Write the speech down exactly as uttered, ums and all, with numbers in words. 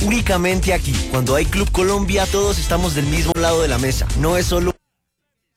únicamente aquí. Cuando hay Club Colombia, todos estamos del mismo lado de la mesa. No es solo